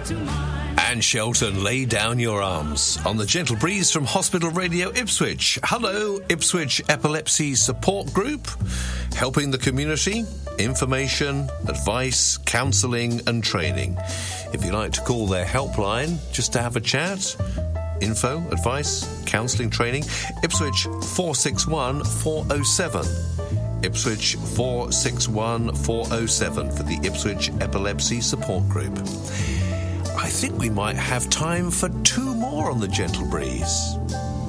Anne Shelton, lay down your arms on the gentle breeze from Hospital Radio Ipswich. Hello, Ipswich Epilepsy Support Group, helping the community, information, advice, counselling and training. If you'd like to call their helpline just to have a chat, info, advice, counselling, training, Ipswich 461 407. Ipswich 461 407 for the Ipswich Epilepsy Support Group. I think we might have time for two more on the Gentle Breeze.